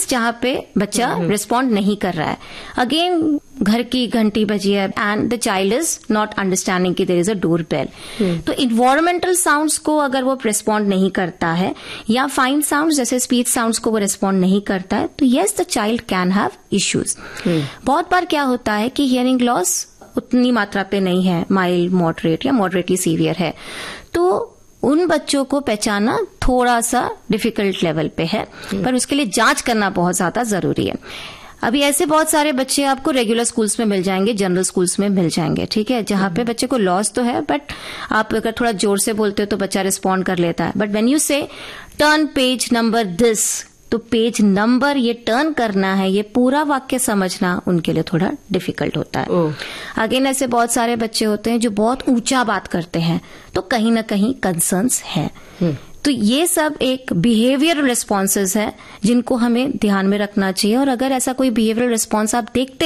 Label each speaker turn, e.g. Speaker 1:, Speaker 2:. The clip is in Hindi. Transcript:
Speaker 1: इंस्टेंस जहां पे बच्चा रिस्पॉन्ड नहीं कर रहा है, अगेन घर की घंटी बजी है and the child is not understanding कि there is a door bell, तो इन्वायरमेंटल साउंड्स को अगर वो रिस्पॉन्ड नहीं करता है या फाइन साउंड्स जैसे स्पीच साउंड्स को वो रिस्पॉन्ड नहीं करता है, तो yes the child can have issues. बहुत बार क्या होता है कि हियरिंग लॉस उतनी मात्रा पे नहीं है, माइल्ड, मॉडरेट या मॉडरेटली सीवियर है, तो उन बच्चों को पहचानना थोड़ा सा डिफिकल्ट लेवल पे है, पर उसके लिए जांच करना बहुत ज्यादा जरूरी है। अभी ऐसे बहुत सारे बच्चे आपको रेगुलर स्कूल्स में मिल जाएंगे, जनरल स्कूल्स में मिल जाएंगे, ठीक है, जहां पे बच्चे को लॉस तो है, बट आप अगर थोड़ा जोर से बोलते हो तो बच्चा रिस्पॉन्ड कर लेता है। बट व्हेन यू से टर्न पेज नंबर दिस, तो पेज नंबर ये टर्न करना है, ये पूरा वाक्य समझना उनके लिए थोड़ा डिफिकल्ट होता है। अगेन ऐसे बहुत सारे बच्चे होते हैं जो बहुत ऊंचा बात करते हैं, तो कहीं ना कहीं कंसर्न्स है। तो ये सब एक बिहेवियरल रिस्पॉन्सेज है जिनको हमें ध्यान में रखना चाहिए, और अगर ऐसा कोई बिहेवियरल रिस्पॉन्स आप देखते